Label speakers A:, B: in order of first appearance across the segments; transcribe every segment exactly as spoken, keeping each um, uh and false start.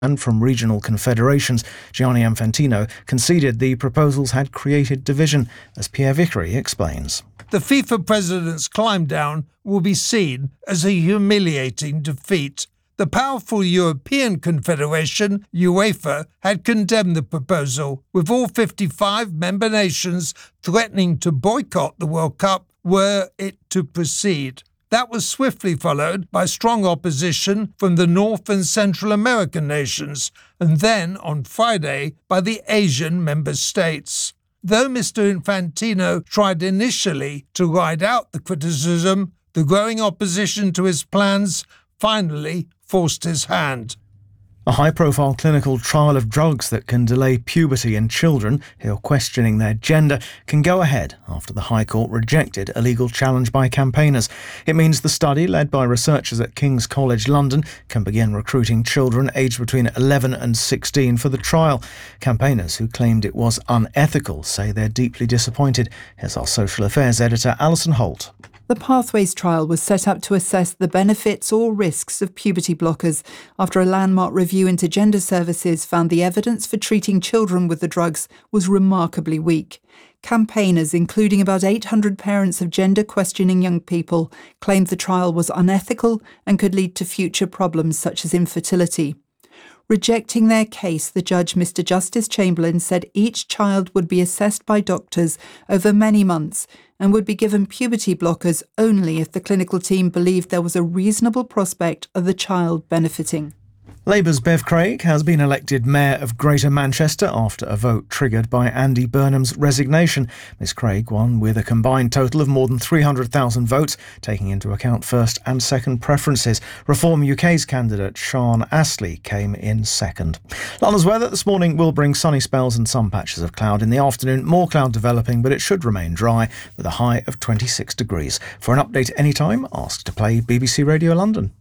A: and from regional confederations. Gianni Infantino conceded the proposals had created division, as Pierre Vickery explains.
B: The FIFA president's climb down will be seen as a humiliating defeat. The powerful European Confederation, UEFA, had condemned the proposal, with all fifty-five member nations threatening to boycott the World Cup were it to proceed. That was swiftly followed by strong opposition from the North and Central American nations, and then, on Friday, by the Asian member states. Though Mister Infantino tried initially to ride out the criticism, the growing opposition to his plans finally forced his hand.
A: A high-profile clinical trial of drugs that can delay puberty in children who are questioning their gender can go ahead after the High Court rejected a legal challenge by campaigners. It means the study, led by researchers at King's College London, can begin recruiting children aged between eleven and sixteen for the trial. Campaigners who claimed it was unethical say they're deeply disappointed. Here's our social affairs editor, Alison Holt.
C: The Pathways trial was set up to assess the benefits or risks of puberty blockers after a landmark review into gender services found the evidence for treating children with the drugs was remarkably weak. Campaigners, including about eight hundred parents of gender-questioning young people, claimed the trial was unethical and could lead to future problems such as infertility. Rejecting their case, the judge, Mister Justice Chamberlain, said each child would be assessed by doctors over many months and would be given puberty blockers only if the clinical team believed there was a reasonable prospect of the child benefiting.
A: Labour's Bev Craig has been elected Mayor of Greater Manchester after a vote triggered by Andy Burnham's resignation. Miss Craig won with a combined total of more than three hundred thousand votes, taking into account first and second preferences. Reform U K's candidate Sean Astley came in second. London's weather this morning will bring sunny spells and some patches of cloud. In the afternoon, more cloud developing, but it should remain dry with a high of twenty-six degrees. For an update anytime, ask to play B B C Radio London.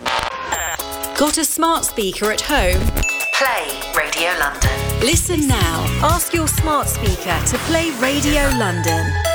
D: Got a smart speaker at home? Play Radio London. Listen now. Ask your smart speaker to play Radio London.